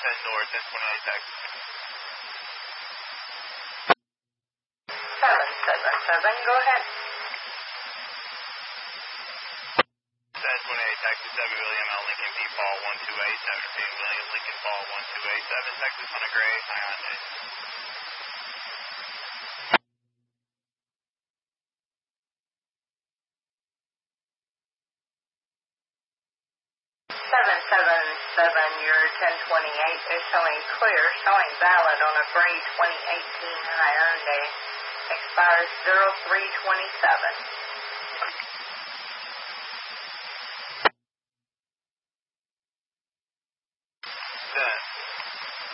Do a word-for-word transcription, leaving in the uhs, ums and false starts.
ten north, ten twenty-eight Texas. seven seven seven, go ahead. ten twenty-eight Texas, W William L. Lincoln P. Paul one two eight seven, P. William Lincoln Paul one two eight seven, Texas on a gray Hyundai. seven seven seven, your ten twenty-eight is showing clear, showing valid on a gray twenty eighteen Hyundai. Expires zero three twenty-seven.